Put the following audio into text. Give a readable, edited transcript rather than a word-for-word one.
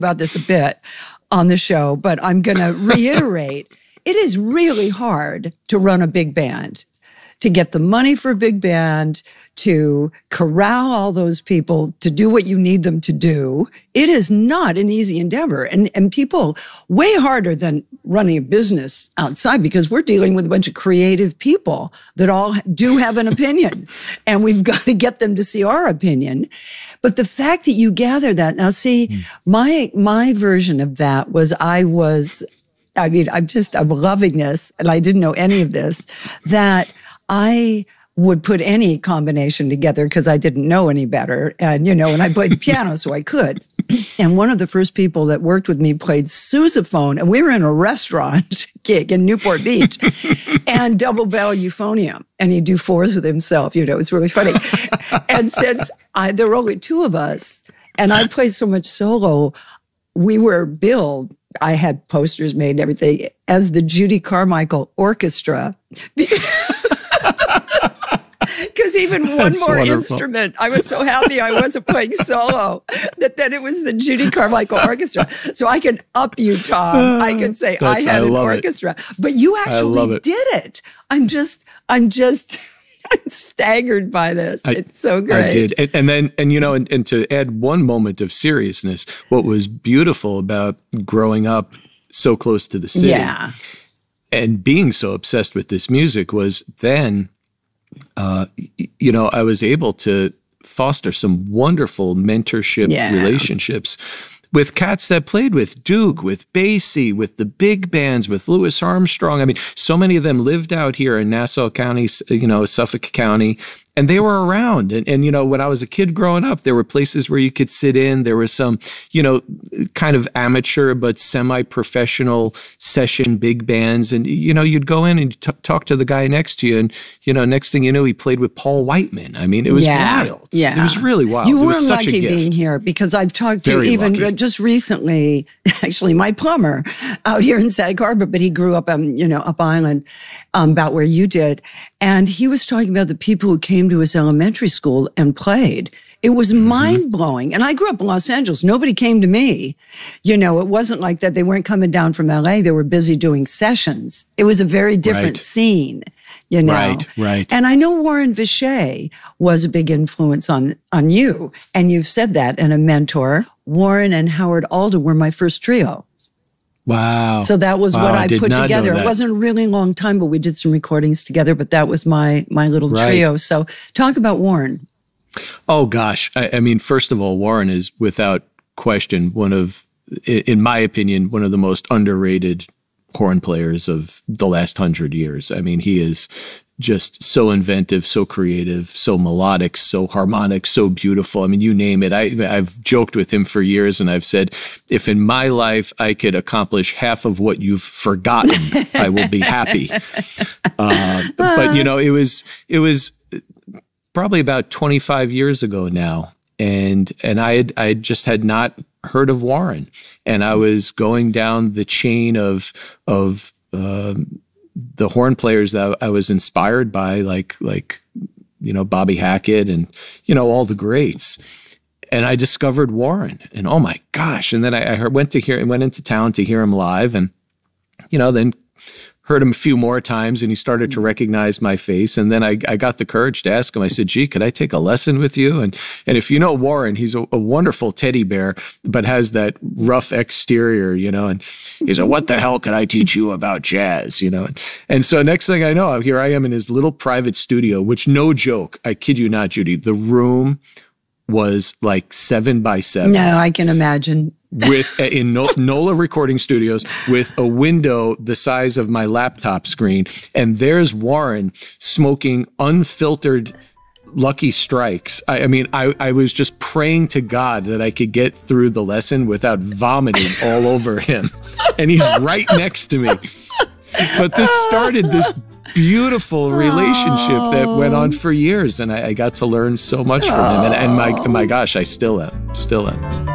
about this a bit on the show, but I'm going to reiterate. It is really hard to run a big band, to get the money for a big band, to corral all those people to do what you need them to do. It is not an easy endeavor. And people, way harder than running a business outside, because we're dealing with a bunch of creative people that all do have an opinion. And we've got to get them to see our opinion. But the fact that you gather that, now see, my version of that was I'm loving this, and I didn't know any of this, that I would put any combination together because I didn't know any better. And, and I played the piano, so I could. And one of the first people that worked with me played sousaphone, and we were in a restaurant gig in Newport Beach, and double bell euphonium. And he'd do fours with himself. It was really funny. And since there were only two of us, and I played so much solo, we were billed. I had posters made and everything as the Judy Carmichael Orchestra. Because even one more instrument, I was so happy I wasn't playing solo, that then it was the Judy Carmichael Orchestra. So I can up you, Tom. I can say I had an orchestra. But you actually did it. I'm staggered by this. It's so great. I did. And to add one moment of seriousness, what was beautiful about growing up so close to the city and being so obsessed with this music was then, I was able to foster some wonderful mentorship relationships with cats that played with Duke, with Basie, with the big bands, with Louis Armstrong. I mean, so many of them lived out here in Nassau County, Suffolk County, and they were around. And when I was a kid growing up, there were places where you could sit in. There was some, kind of amateur but semi-professional session big bands. And, you'd go in and talk to the guy next to you. And, next thing you know, he played with Paul Whiteman. I mean, it was wild. Yeah. It was really wild. You were lucky being here, because I've talked to just recently, actually, my plumber out here in Sag Harbor, but he grew up, up island, about where you did. And he was talking about the people who came to his elementary school and played. It was mind-blowing. And I grew up in Los Angeles. Nobody came to me. It wasn't like that. They weren't coming down from LA. They were busy doing sessions. It was a very different scene, Right. And I know Warren Vichet was a big influence on you. And you've said that, and a mentor. Warren and Howard Alda were my first trio. Wow. So that was what I put together. It wasn't a really long time, but we did some recordings together, but that was my little trio. So talk about Warren. Oh, gosh. I mean, first of all, Warren is without question in my opinion, one of the most underrated horn players of the last 100 years. I mean, he is just so inventive, so creative, so melodic, so harmonic, so beautiful. I mean, you name it. I've joked with him for years, and I've said, if in my life I could accomplish half of what you've forgotten, I will be happy. But it was probably about 25 years ago now, and I just had not heard of Warren, and I was going down the chain of the horn players that I was inspired by, like Bobby Hackett and all the greats, and I discovered Warren, and oh my gosh! And then I went into town to hear him live, and then heard him a few more times, and he started to recognize my face. And then I got the courage to ask him. I said, "Gee, could I take a lesson with you?" And if you know Warren, he's a wonderful teddy bear, but has that rough exterior, And he said, "What the hell could I teach you about jazz?" And so next thing I know, here I am in his little private studio, which, no joke, I kid you not, Judy, the room was like 7 by 7. No, I can imagine. In NOLA Recording Studios, with a window the size of my laptop screen. And there's Warren smoking unfiltered Lucky Strikes. I was just praying to God that I could get through the lesson without vomiting all over him. And he's right next to me. But this started this beautiful relationship that went on for years. And I got to learn so much from him. And my gosh, I still am.